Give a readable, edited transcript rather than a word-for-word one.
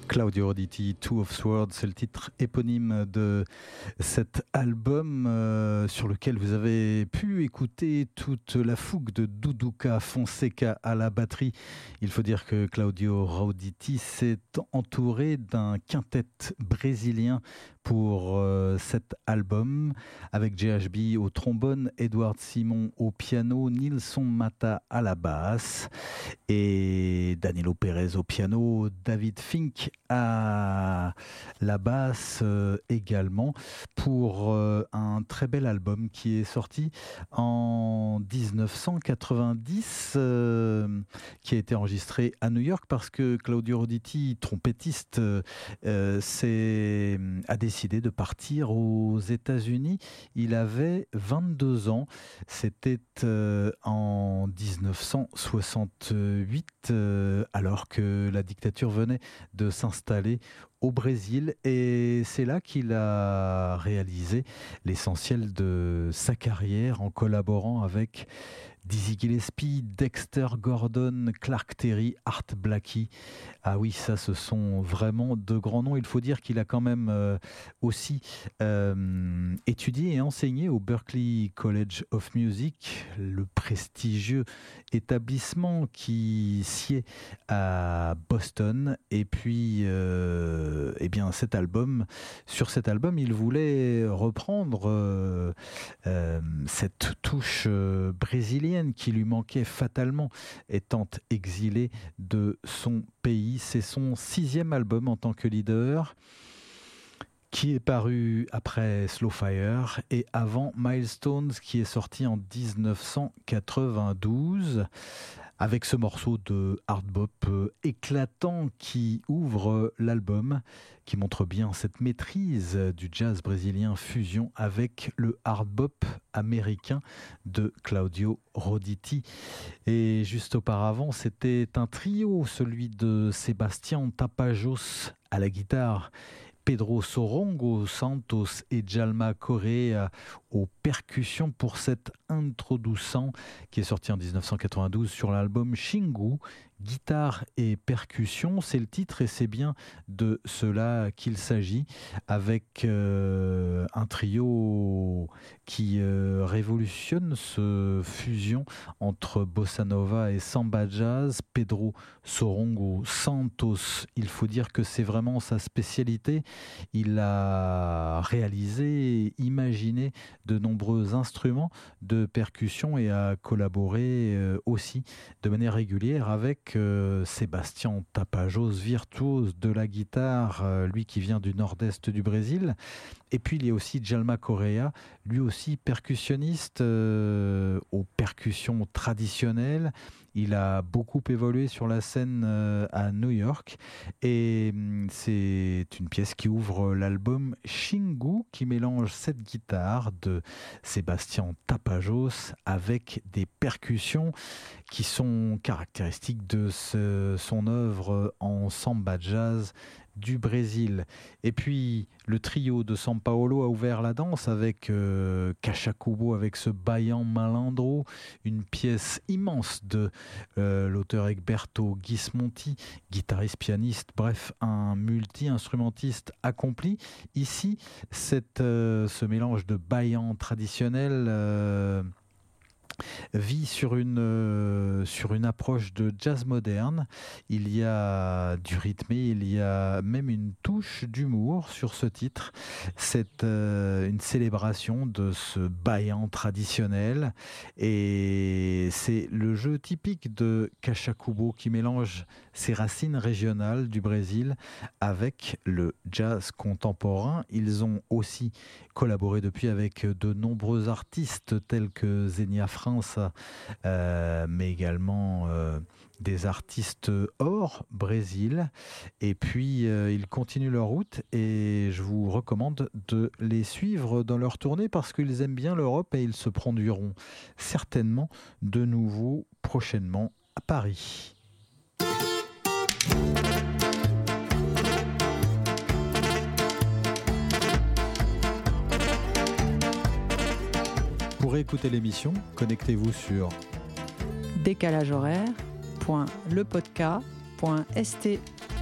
Claudio Roditi, Two of Swords, c'est le titre éponyme de cet album sur lequel vous avez pu écouter toute la fougue de Duduka Fonseca à la batterie. Il faut dire que Claudio Roditi s'est entouré d'un quintet brésilien pour cet album, avec JHB au trombone, Edward Simon au piano, Nilson Mata à la basse et Danilo Pérez au piano, David Fink à la basse également, pour un très bel album qui est sorti en 1990, qui a été enregistré à New York parce que Claudio Roditi, trompettiste, a décidé de partir aux États-Unis. Il avait 22 ans. C'était en 1968, alors que la dictature venait de s'installer au Brésil, et c'est là qu'il a réalisé l'essentiel de sa carrière en collaborant avec Dizzy Gillespie, Dexter Gordon, Clark Terry, Art Blakey. Ah oui, ça, ce sont vraiment de grands noms. Il faut dire qu'il a quand même aussi étudié et enseigné au Berklee College of Music, le prestigieux établissement qui sied à Boston. Et puis, eh bien, sur cet album, il voulait reprendre cette touche brésilienne qui lui manquait fatalement, étant exilé de son pays. C'est son 6e album en tant que leader, qui est paru après Slow Fire et avant Milestones, qui est sorti en 1992, avec ce morceau de hard bop éclatant qui ouvre l'album, qui montre bien cette maîtrise du jazz brésilien fusion avec le hard bop américain de Claudio Roditi. Et juste auparavant, c'était un trio, celui de Sebastián Tapajós à la guitare, Pedro Sorongo Santos et Djalma Correa aux percussions pour cette Introdução qui est sorti en 1992 sur l'album Xingu. Guitare et percussion, c'est le titre, et c'est bien de cela qu'il s'agit, avec un trio qui révolutionne ce fusion entre bossa nova et samba jazz. Pedro Sorongo Santos, il faut dire que c'est vraiment sa spécialité. Il a réalisé, imaginé de nombreux instruments de percussion et a collaboré aussi de manière régulière avec Sebastián Tapajós, virtuose de la guitare, lui qui vient du nord-est du Brésil. Et puis il y a aussi Djalma Correa, lui aussi percussionniste aux percussions traditionnelles. Il a beaucoup évolué sur la scène à New York, et c'est une pièce qui ouvre l'album Xingu, qui mélange cette guitare de Sebastián Tapajós avec des percussions qui sont caractéristiques de son œuvre en samba jazz du Brésil. Et puis le trio de São Paulo a ouvert la danse avec Cachacubo, avec ce Baião Malandro, une pièce immense de l'auteur Egberto Gismonti, guitariste, pianiste, bref, un multi-instrumentiste accompli. Ici, ce mélange de Baião traditionnel vit sur une approche de jazz moderne. Il y a du rythmé, il y a même une touche d'humour sur ce titre. C'est une célébration de ce baião traditionnel, et c'est le jeu typique de Cachacubo qui mélange ses racines régionales du Brésil avec le jazz contemporain. Ils ont aussi collaboré depuis avec de nombreux artistes tels que Zenia França, mais également des artistes hors Brésil. Et puis ils continuent leur route, et je vous recommande de les suivre dans leur tournée parce qu'ils aiment bien l'Europe, et ils se produiront certainement de nouveau prochainement à Paris. Pour écouter l'émission, connectez-vous sur décalagehoraire.lepodcast.st.